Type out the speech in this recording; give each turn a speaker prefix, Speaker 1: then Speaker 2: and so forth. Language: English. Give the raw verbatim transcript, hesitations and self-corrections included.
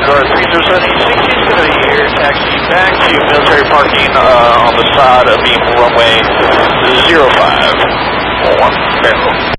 Speaker 1: Guard three zero seven eight six is going to air taxi back to military parking uh, on the side of Beam runway zero five one.